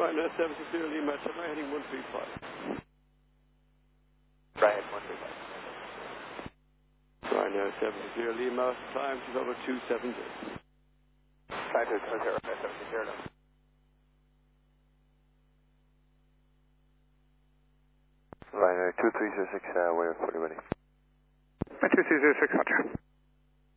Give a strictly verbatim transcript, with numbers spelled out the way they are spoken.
Ryanair seven six zero Lima, Chennai heading one three five. Ryanair one three five. Ryanair seven six zero Lima, climb to level two seven zero. Try to two zero, Ryanair seven six zero now. Ryanair two three zero six, uh, we're fully ready. two three zero six, Roger.